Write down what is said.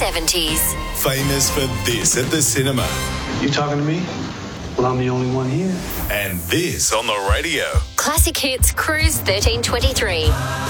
70s. Famous for this at the cinema. You talking to me? Well, I'm the only one here. And this on the radio. Classic Hits Cruise 1323.